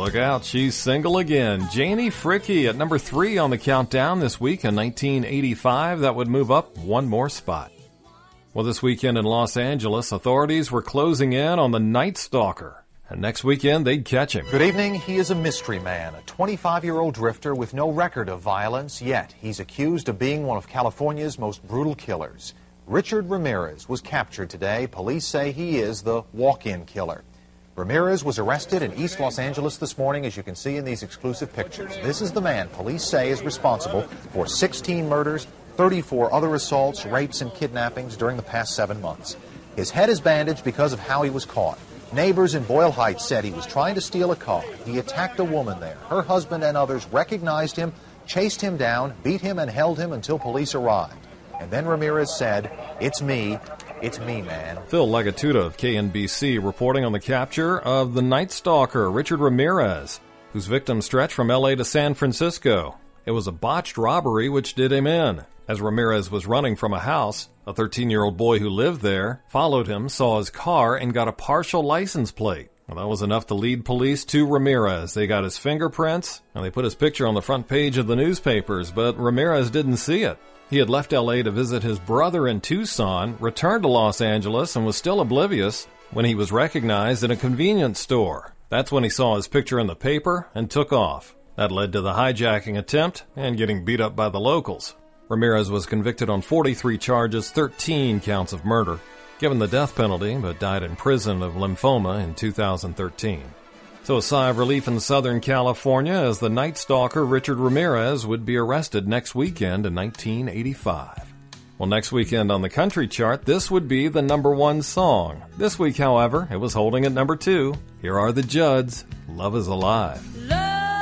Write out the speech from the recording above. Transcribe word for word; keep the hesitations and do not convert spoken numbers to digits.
Look out, she's single again. Janie Fricke at number three on the countdown this week in nineteen eighty-five. That would move up one more spot. Well, this weekend in Los Angeles, authorities were closing in on the Night Stalker. And next weekend, they'd catch him. Good evening. He is a mystery man, a twenty-five-year-old drifter with no record of violence, yet he's accused of being one of California's most brutal killers. Richard Ramirez was captured today. Police say he is the walk-in killer. Ramirez was arrested in East Los Angeles this morning, as you can see in these exclusive pictures. This is the man police say is responsible for sixteen murders, thirty-four other assaults, rapes, and kidnappings during the past seven months. His head is bandaged because of how he was caught. Neighbors in Boyle Heights said he was trying to steal a car. He attacked a woman there. Her husband and others recognized him, chased him down, beat him, and held him until police arrived. And then Ramirez said, "It's me. It's me, man." Phil Legatuda of K N B C reporting on the capture of the Night Stalker, Richard Ramirez, whose victims stretched from L A to San Francisco. It was a botched robbery which did him in. As Ramirez was running from a house, a thirteen-year-old boy who lived there followed him, saw his car, and got a partial license plate. Well, that was enough to lead police to Ramirez. They got his fingerprints, and they put his picture on the front page of the newspapers, but Ramirez didn't see it. He had left L A to visit his brother in Tucson, returned to Los Angeles, and was still oblivious when he was recognized in a convenience store. That's when he saw his picture in the paper and took off. That led to the hijacking attempt and getting beat up by the locals. Ramirez was convicted on forty-three charges, thirteen counts of murder, given the death penalty, but died in prison of lymphoma in two thousand thirteen. So a sigh of relief in Southern California as the Night Stalker Richard Ramirez would be arrested next weekend in nineteen eighty-five. Well, next weekend on the country chart, this would be the number one song. This week, however, it was holding at number two. Here are the Judds, Love is Alive.